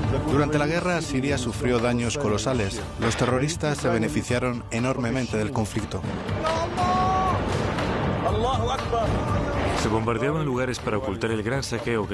Durante la guerra, Siria sufrió daños colosales. Los terroristas se beneficiaron enormemente del conflicto. Se bombardeaban lugares para ocultar el gran saqueo que